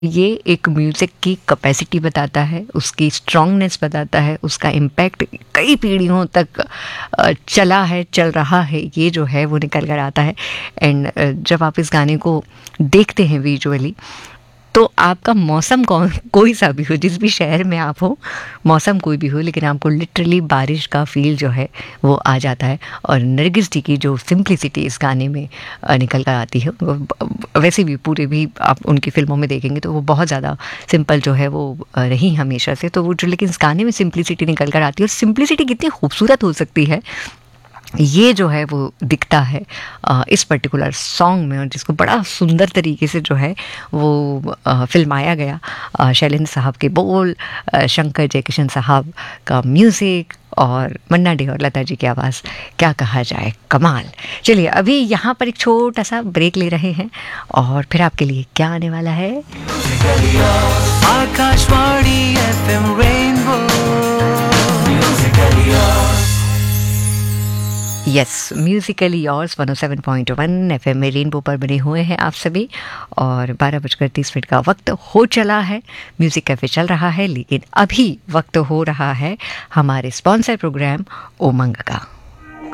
ये एक म्यूज़िक की कैपेसिटी बताता है, उसकी स्ट्रॉन्गनेस बताता है, उसका इम्पैक्ट कई पीढ़ियों तक चला है, चल रहा है, ये जो है वो निकल कर आता है। एंड जब आप इस गाने को देखते हैं विजुअली, तो आपका मौसम कोई सा भी हो, जिस भी शहर में आप हो, मौसम कोई भी हो, लेकिन आपको लिटरली बारिश का फील जो है वो आ जाता है। और नरगिस जी की जो सिंप्लिसिटी इस गाने में निकल कर आती है, वैसे भी पूरे भी आप उनकी फिल्मों में देखेंगे तो वो बहुत ज़्यादा सिंपल जो है वो रही हमेशा से। तो वो जो, लेकिन इस गाने में सिंप्लिसिटी निकल कर आती है, और सिंप्लिसिटी कितनी खूबसूरत हो सकती है ये जो है वो दिखता है इस पर्टिकुलर सॉन्ग में, और जिसको बड़ा सुंदर तरीके से जो है वो फिल्माया गया। शैलेंद्र साहब के बोल, शंकर जयकिशन साहब का म्यूज़िक, और मन्ना डे और लता जी की आवाज़, क्या कहा जाए, कमाल। चलिए अभी यहाँ पर एक छोटा सा ब्रेक ले रहे हैं, और फिर आपके लिए क्या आने वाला है। Akashvani FM rainbow. Yes, Musically yours 107.1 FM में रेनबो पर बने हुए हैं आप सभी, और 12:30 का वक्त हो चला है। म्यूज़िक कैफ़े चल रहा है, लेकिन अभी वक्त हो रहा है हमारे स्पॉन्सर प्रोग्राम उमंग का।